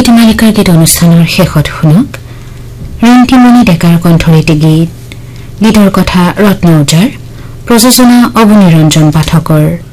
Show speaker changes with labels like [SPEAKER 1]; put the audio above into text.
[SPEAKER 1] গীতমালিকাৰ গীত অনুষ্ঠানৰ শেষত শুনক ৰন্তিমণি ডেকাৰ কণ্ঠৰীতি গীত গীতৰ কথা ৰত্ন ওজাৰ প্ৰযোজনা অৱনিৰঞ্জন পাঠকৰ